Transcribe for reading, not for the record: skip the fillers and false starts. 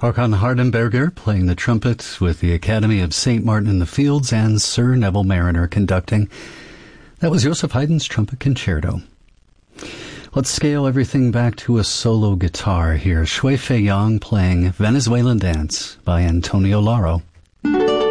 Håkan Hardenberger playing the trumpet with the Academy of St. Martin in the Fields and Sir Neville Mariner conducting. That was Joseph Haydn's Trumpet Concerto. Let's scale everything back to a solo guitar here. Shui Fei Yang playing Venezuelan Dance by Antonio Lauro.